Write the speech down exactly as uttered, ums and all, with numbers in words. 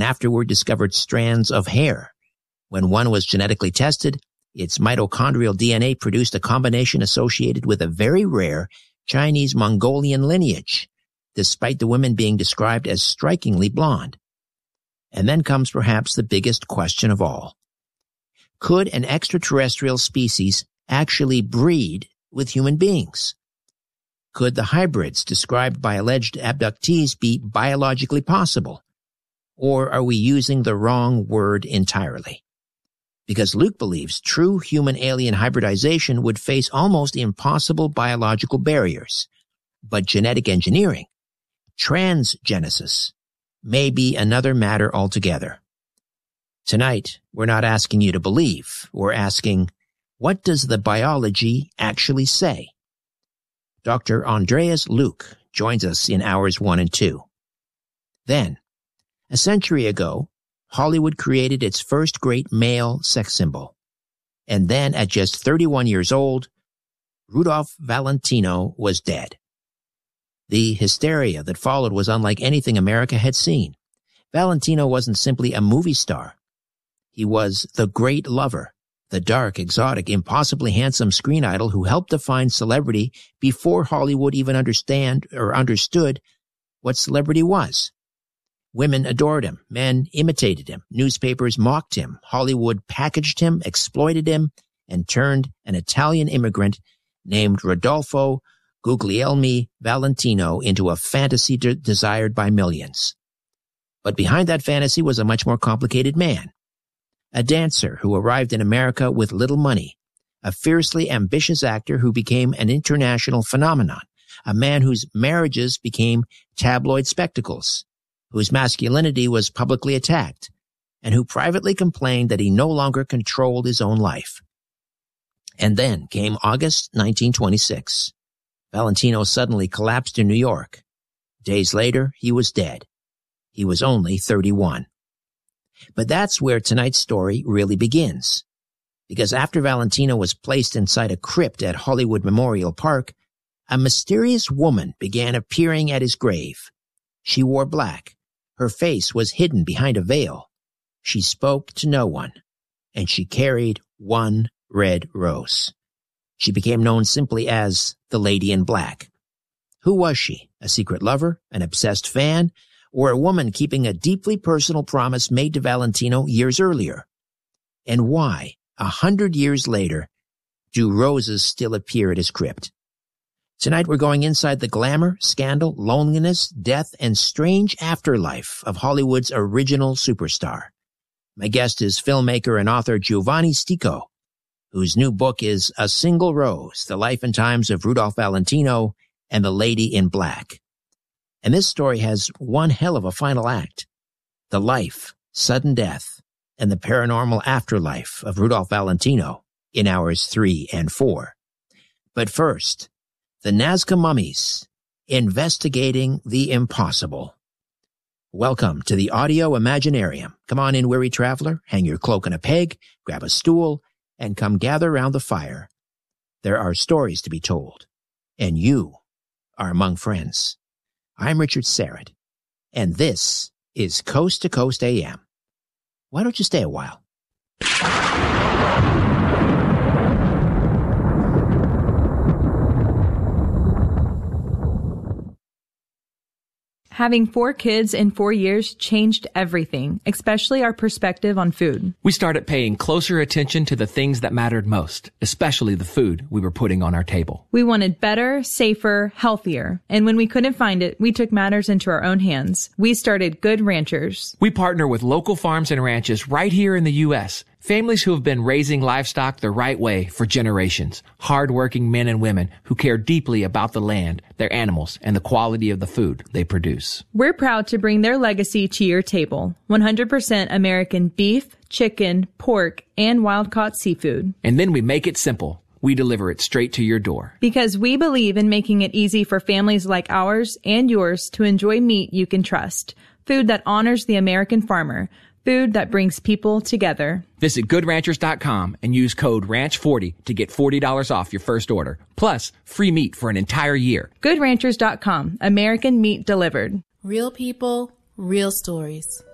and afterward discovered strands of hair. When one was genetically tested, its mitochondrial D N A produced a combination associated with a very rare Chinese Mongolian lineage, despite the women being described as strikingly blonde. And then comes perhaps the biggest question of all. Could an extraterrestrial species actually breed with human beings? Could the hybrids described by alleged abductees be biologically possible? Or are we using the wrong word entirely? Because Luke believes true human-alien hybridization would face almost impossible biological barriers. But genetic engineering, transgenesis, may be another matter altogether. Tonight, we're not asking you to believe. We're asking, what does the biology actually say? Doctor Andreas Luke joins us in hours one and two. Then, a century ago, Hollywood created its first great male sex symbol. And then, at just thirty-one years old, Rudolph Valentino was dead. The hysteria that followed was unlike anything America had seen. Valentino wasn't simply a movie star. He was the great lover, the dark, exotic, impossibly handsome screen idol who helped define celebrity before Hollywood even understand or understood what celebrity was. Women adored him. Men imitated him. Newspapers mocked him. Hollywood packaged him, exploited him, and turned an Italian immigrant named Rodolfo Guglielmi Valentino into a fantasy de- desired by millions. But behind that fantasy was a much more complicated man. A dancer who arrived in America with little money. A fiercely ambitious actor who became an international phenomenon. A man whose marriages became tabloid spectacles. Whose masculinity was publicly attacked, and who privately complained that he no longer controlled his own life. And then came August nineteen twenty-six. Valentino suddenly collapsed in New York. Days later, he was dead. He was only thirty-one. But that's where tonight's story really begins. Because after Valentino was placed inside a crypt at Hollywood Memorial Park, a mysterious woman began appearing at his grave. She wore black. Her face was hidden behind a veil. She spoke to no one, and she carried one red rose. She became known simply as the Lady in Black. Who was she? A secret lover? An obsessed fan? Or a woman keeping a deeply personal promise made to Valentino years earlier? And why, a hundred years later, do roses still appear at his crypt? Tonight we're going inside the glamour, scandal, loneliness, death, and strange afterlife of Hollywood's original superstar. My guest is filmmaker and author Giovanni Stico, whose new book is A Single Rose, The Life and Times of Rudolph Valentino and the Lady in Black. And this story has one hell of a final act. The life, sudden death, and the paranormal afterlife of Rudolph Valentino in hours three and four. But first, the Nazca Mummies, investigating the impossible. Welcome to the Audio Imaginarium. Come on in, weary traveler, hang your cloak on a peg, grab a stool, and come gather round the fire. There are stories to be told, and you are among friends. I'm Richard Serrett, and this is Coast to Coast A M. Why don't you stay a while? Having four kids in four years changed everything, especially our perspective on food. We started paying closer attention to the things that mattered most, especially the food we were putting on our table. We wanted better, safer, healthier. And when we couldn't find it, we took matters into our own hands. We started Good Ranchers. We partner with local farms and ranches right here in the U S Families who have been raising livestock the right way for generations. Hard-working men and women who care deeply about the land, their animals, and the quality of the food they produce. We're proud to bring their legacy to your table. one hundred percent American beef, chicken, pork, and wild-caught seafood. And then we make it simple. We deliver it straight to your door. Because we believe in making it easy for families like ours and yours to enjoy meat you can trust. Food that honors the American farmer. Food that brings people together. Visit good ranchers dot com and use code ranch forty to get forty dollars off your first order. Plus, free meat for an entire year. good ranchers dot com. American meat delivered. Real people, real stories.